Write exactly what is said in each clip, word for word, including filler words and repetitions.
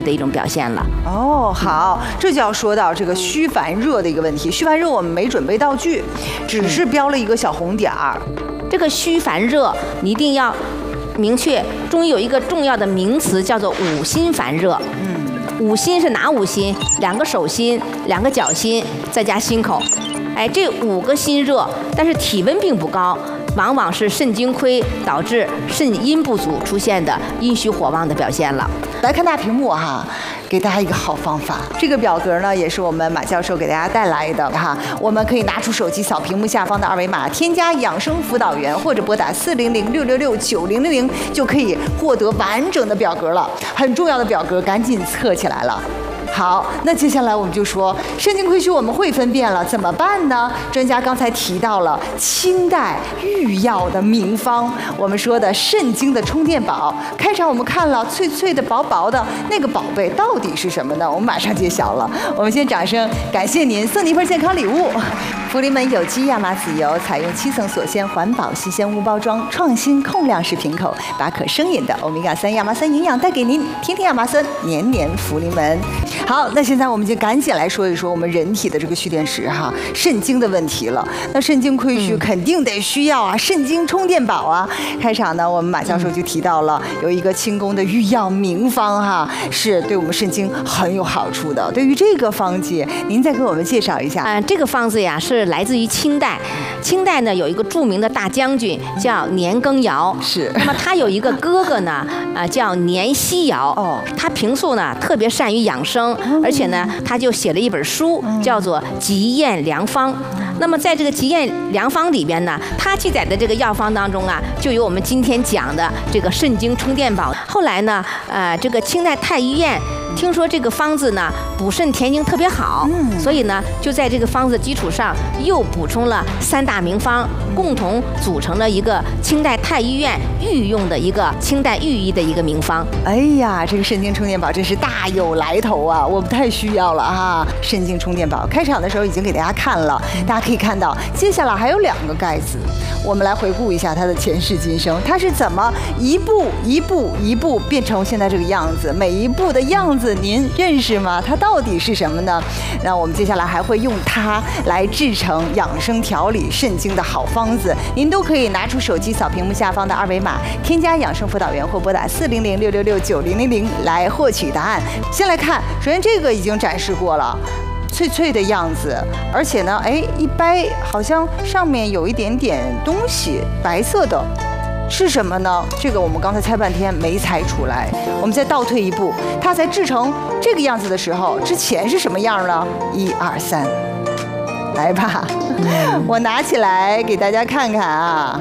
的一种表现了。 哦，好，这就要说到这个虚烦热的一个问题。虚烦热我们没准备道具，只是标了一个小红点儿。 这个虚烦热，你一定要明确，中医有一个重要的名词叫做五心烦热。嗯，五心是哪五心？两个手心，两个脚心，再加心口。哎，这五个心热，但是体温并不高，往往是肾精亏导致肾阴不足出现的阴虚火旺的表现了。 来看大屏幕哈，给大家一个好方法。这个表格呢，也是我们马教授给大家带来的哈。我们可以拿出手机扫屏幕下方的二维码，添加养生辅导员，或者拨打四零零六六六九零零零，就可以获得完整的表格了。很重要的表格，赶紧测起来了。好，那接下来我们就说肾精亏虚我们会分辨了，怎么办呢？专家刚才提到了清代御药的名方，我们说的肾精的充电宝。开场我们看了脆脆的薄薄的那个宝贝到底是什么呢？我们马上揭晓了。我们先掌声感谢您，送您一份健康礼物。福临门有机亚麻籽油采用七层锁鲜环保细纤物包装，创新控量式瓶口，把可生饮的欧米伽三亚麻酸营养带给您。天天亚麻酸，年年福临门。好，那现在我们就赶紧来说一说我们人体的这个蓄电池哈，肾精的问题了。那肾精亏虚肯定得需要啊，肾精充电宝啊。开场呢，我们马教授就提到了有一个清宫的御药名方哈，是对我们肾精很有好处的。对于这个方剂，您再给我们介绍一下。 嗯、呃，这个方子呀是来自于清代，清代呢有一个著名的大将军叫年羹尧， 是。 那么他有一个哥哥呢，呃叫年希尧，哦，他平素呢特别善于养生。而且呢，他就写了一本书，叫做《极验良方》。那么在这个《极验良方》里边呢，他记载的这个药方当中啊，就有我们今天讲的这个肾精充电宝。后来呢，呃，这个清代太医院听说这个方子呢补肾填精特别好，所以呢就在这个方子基础上又补充了三大名方，共同组成了一个清代太医院御用的一个清代御医的一个名方。 哎呀，这个肾精充电宝真是大有来头啊！我们太需要了哈！肾精充电宝开场的时候已经给大家看了，大家可以看到，接下来还有两个盖子，我们来回顾一下它的前世今生，它是怎么一步一步一步变成现在这个样子？每一步的样子您认识吗？它到底是什么呢？那我们接下来还会用它来制成养生调理肾精的好方子，您都可以拿出手机扫屏幕下方的二维码，添加养生辅导员或拨打四零零六六六九零零零来获取答案。先来看，首先这个已经展示过了。脆脆的样子，而且呢，哎，一掰好像上面有一点点东西，白色的，是什么呢？这个我们刚才猜半天没猜出来。我们再倒退一步，它才制成这个样子的时候，之前是什么样呢？一二三，来吧，我拿起来给大家看看啊，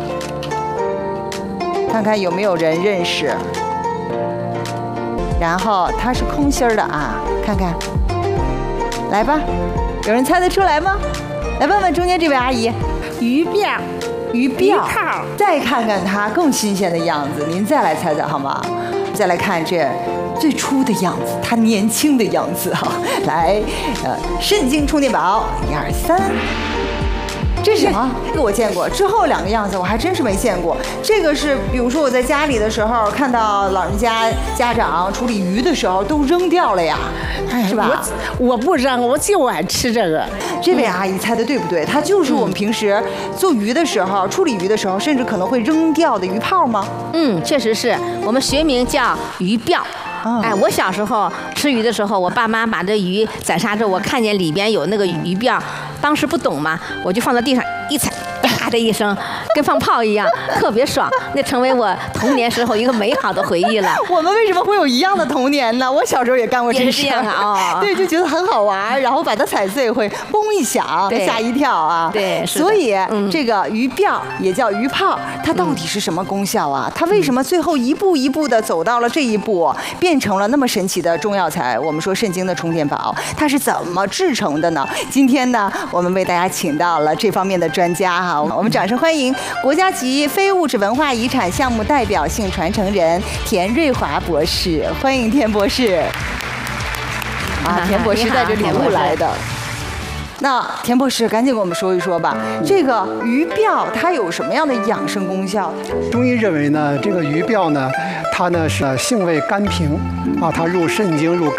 看看有没有人认识。然后它是空心儿的啊，看看。来吧，有人猜得出来吗？来问问中间这位阿姨， 鱼膘， 鱼膘， 泡， 再看看它更新鲜的样子，您再来猜猜好吗？再来看这最初的样子，它年轻的样子哈。来，呃，肾精充电宝，一二三。这是什么？这个我见过，之后两个样子我还真是没见过。这个是，比如说我在家里的时候，看到老人家家长处理鱼的时候都扔掉了呀，是吧？ 我我不扔，我就爱吃这个。 这位阿姨猜的对不对？它就是我们平时做鱼的时候、处理鱼的时候，甚至可能会扔掉的鱼泡吗？ 嗯，确实是我们学名叫鱼膘。哎，我小时候吃鱼的时候，我爸妈把这鱼宰杀之后，我看见里边有那个鱼膘，当时不懂嘛，我就放在地上一踩，啪的一声，跟放炮一样，特别爽。那成为我童年时候一个美好的回忆了。 我们为什么会有一样的童年呢？我小时候也干过这事儿啊， 对，就觉得很好玩，然后把它踩碎会嘣一响，吓一跳啊。 对， 所以、嗯、这个鱼膘也叫鱼泡，它到底是什么功效啊？它为什么最后一步一步的走到了这一步，变成了那么神奇的中药材？我们说肾精的充电宝，它是怎么制成的呢？今天呢，我们为大家请到了这方面的专家哈，我们掌声欢迎国家级非物质文化遗产项目代表性传承人田瑞华博士，欢迎田博士。啊，田博士带着礼物来的。 那田博士赶紧给我们说一说吧，这个鱼鳔它有什么样的养生功效？ 中医认为呢，这个鱼鳔呢，它呢是性味甘平啊，它入肾经入肝。